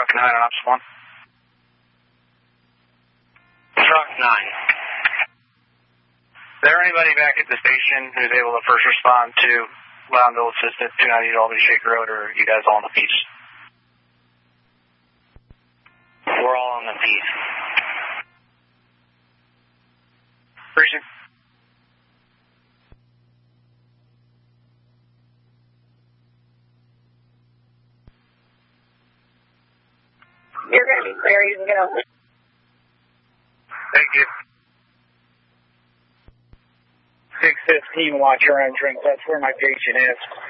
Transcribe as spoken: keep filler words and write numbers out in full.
nine on Ops one. Truck nine. Is there anybody back at the station who's able to first respond to Loudonville Assistant two ninety Albany Shaker Road, or are you guys all on the piece? We're all on the piece. Precinct. You're going to be clear. You can get over. Thank you. six fifteen, watch your entrance. That's where my patient is.